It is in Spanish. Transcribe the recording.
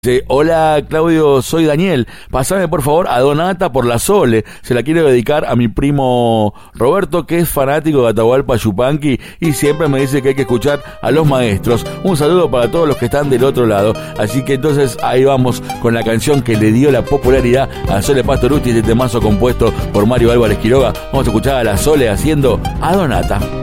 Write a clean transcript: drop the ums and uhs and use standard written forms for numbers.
Dice, hola Claudio, soy Daniel, pasame por favor a Donata por la Sole, se la quiero dedicar a mi primo Roberto, que es fanático de Atahualpa Yupanqui y siempre me dice que hay que escuchar a los maestros. Un saludo para todos los que están del otro lado. Así que entonces ahí vamos con la canción que le dio la popularidad a Sole Pastorutti, este temazo compuesto por Mario Álvarez Quiroga. Vamos a escuchar a la Sole haciendo a Donata.